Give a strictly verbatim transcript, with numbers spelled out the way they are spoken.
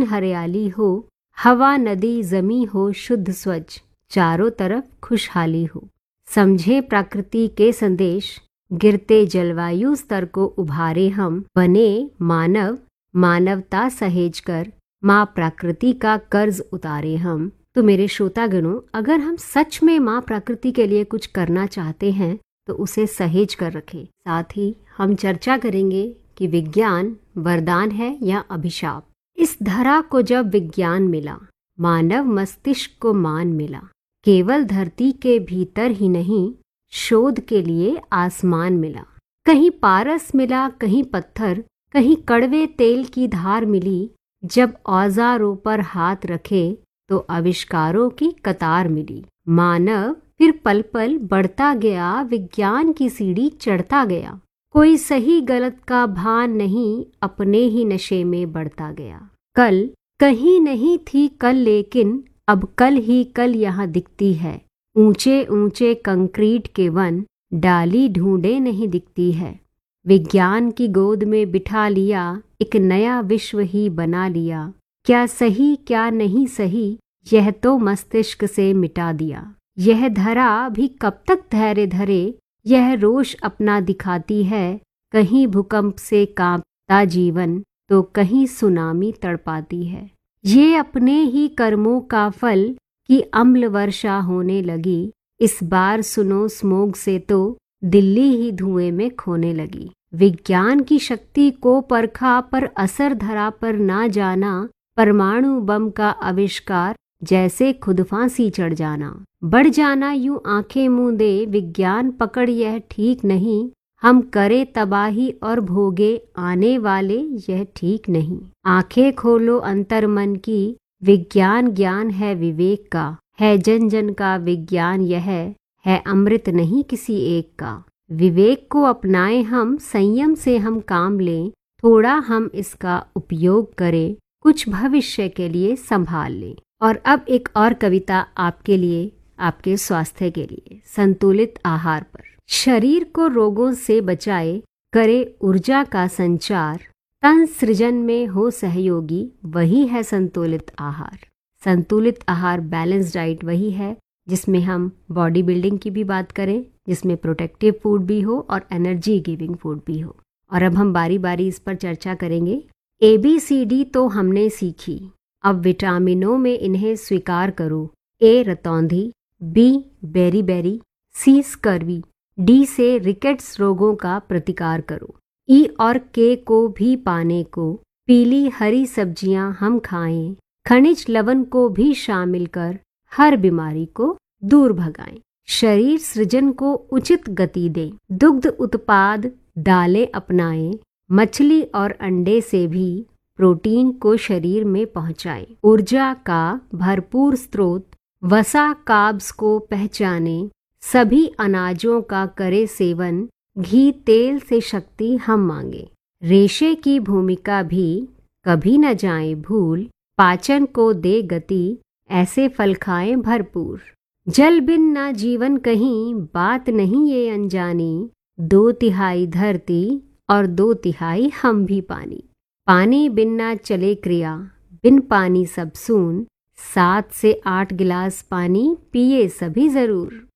हरियाली हो, हवा नदी जमी हो शुद्ध स्वच्छ, चारों तरफ खुशहाली हो। समझे प्रकृति के संदेश, गिरते जलवायु स्तर को उभारे हम। बने मानव, मानवता सहेज कर, माँ प्रकृति का कर्ज उतारे हम। तो मेरे श्रोतागणों, अगर हम सच में माँ प्रकृति के लिए कुछ करना चाहते हैं तो उसे सहेज कर रखें। साथ ही हम चर्चा करेंगे कि विज्ञान वरदान है या अभिशाप। इस धरा को जब विज्ञान मिला, मानव मस्तिष्क को मान मिला। केवल धरती के भीतर ही नहीं, शोध के लिए आसमान मिला। कहीं पारस मिला, कहीं पत्थर, कहीं कड़वे तेल की धार मिली। जब औजारों पर हाथ रखे तो आविष्कारों की कतार मिली। मानव फिर पल पल बढ़ता गया, विज्ञान की सीढ़ी चढ़ता गया। कोई सही गलत का भान नहीं, अपने ही नशे में बढ़ता गया। कल कहीं नहीं थी कल, लेकिन अब कल ही कल यहाँ दिखती है। ऊंचे ऊंचे कंक्रीट के वन, डाली ढूंढे नहीं दिखती है। विज्ञान की गोद में बिठा लिया, एक नया विश्व ही बना लिया। क्या सही क्या नहीं सही, यह तो मस्तिष्क से मिटा दिया। यह धरा भी कब तक धैर्य धरे, यह रोष अपना दिखाती है। कहीं भूकंप से कांपता जीवन, तो कहीं सुनामी तड़पाती है। ये अपने ही कर्मों का फल कि अम्ल वर्षा होने लगी। इस बार सुनो स्मोग से तो दिल्ली ही धुएं में खोने लगी। विज्ञान की शक्ति को परखा, पर असर धरा पर ना जाना। परमाणु बम का आविष्कार, जैसे खुद फांसी चढ़ जाना। बढ़ जाना यूं आंखें मूंदे दे, विज्ञान पकड़ यह ठीक नहीं। हम करे तबाही और भोगे आने वाले, यह ठीक नहीं। आंखें खोलो अंतर मन की, विज्ञान ज्ञान है विवेक का। है जन जन का विज्ञान यह, है अमृत नहीं किसी एक का। विवेक को अपनाएं हम, संयम से हम काम लें। थोड़ा हम इसका उपयोग करें, कुछ भविष्य के लिए संभाल लें। और अब एक और कविता आपके लिए, आपके स्वास्थ्य के लिए। संतुलित आहार पर। शरीर को रोगों से बचाए, करे ऊर्जा का संचार। तन सृजन में हो सहयोगी, वही है संतुलित आहार। संतुलित आहार, बैलेंस डाइट वही है जिसमें हम बॉडी बिल्डिंग की भी बात करें, जिसमें प्रोटेक्टिव फूड भी हो और एनर्जी गिविंग फूड भी हो। और अब हम बारी बारी इस पर चर्चा करेंगे। ए बी सी डी तो हमने सीखी, अब विटामिनों में इन्हें स्वीकार करो। ए रतौंधी, B berry berry, C scurvy, D से रिकेट्स रोगों का प्रतिकार करो। ई और के को भी पाने को, पीली हरी सब्जियां हम खाएं। खनिज लवण को भी शामिल कर, हर बीमारी को दूर भगाएं। शरीर सृजन को उचित गति दें। दुग्ध उत्पाद दालें अपनाएं। मछली और अंडे से भी प्रोटीन को शरीर में पहुंचाएं। ऊर्जा का भरपूर स्रोत वसा कार्ब्स को पहचाने। सभी अनाजों का करे सेवन, घी तेल से शक्ति हम मांगे। रेशे की भूमिका भी कभी न जाए भूल, पाचन को दे गति, ऐसे फल खाएं भरपूर। जल बिन ना जीवन कहीं, बात नहीं ये अनजानी। दो तिहाई धरती और दो तिहाई हम भी पानी। पानी बिन ना चले क्रिया, बिन पानी सब सून। सात से आठ गिलास पानी पिए सभी जरूर।